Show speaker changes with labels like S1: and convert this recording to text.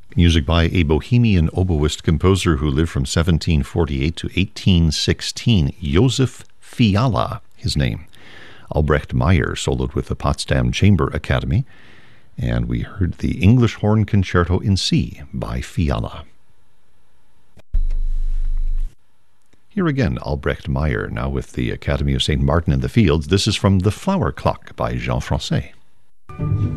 S1: Music by a Bohemian oboist-composer who lived from 1748 to 1816, Josef Fiala, his name. Albrecht Meyer soloed with the Potsdam Chamber Academy, and we heard the English Horn Concerto in C by Fiala. Here again, Albrecht Meyer, now with the Academy of St. Martin in the Fields. This is from The Flower Clock by Jean Francais.